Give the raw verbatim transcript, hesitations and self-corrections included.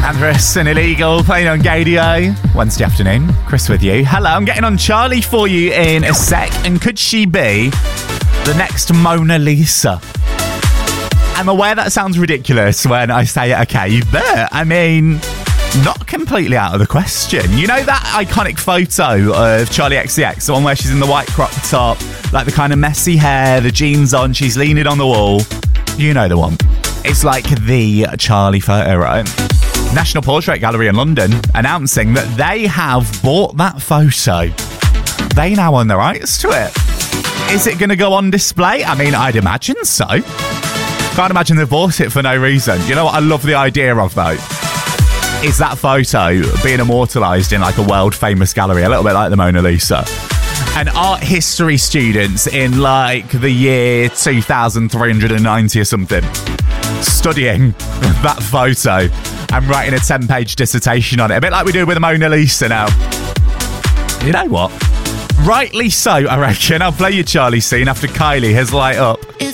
Andress and Illegal playing on Gadio. Wednesday afternoon, Chris with you. Hello, I'm getting on Charlie for you in a sec. And could she be the next Mona Lisa? I'm aware that sounds ridiculous when I say it, okay, but I mean, not completely out of the question. You know that iconic photo of Charlie X C X, the one where she's in the white crop top, like the kind of messy hair, the jeans on, she's leaning on the wall. You know the one. It's like the Charlie photo, right? National Portrait Gallery in London announcing that they have bought that photo. They now own the rights to it. Is it going to go on display? I mean, I'd imagine so. Can't imagine they've bought it for no reason. You know what I love the idea of, though? Is that photo being immortalised in like a world-famous gallery, a little bit like the Mona Lisa. And art history students in like the year two thousand three hundred ninety or something, studying that photo and writing a ten-page dissertation on it. A bit like we do with the Mona Lisa now. You know what? Rightly so, I reckon. I'll play you Charlie scene after Kylie has light up. If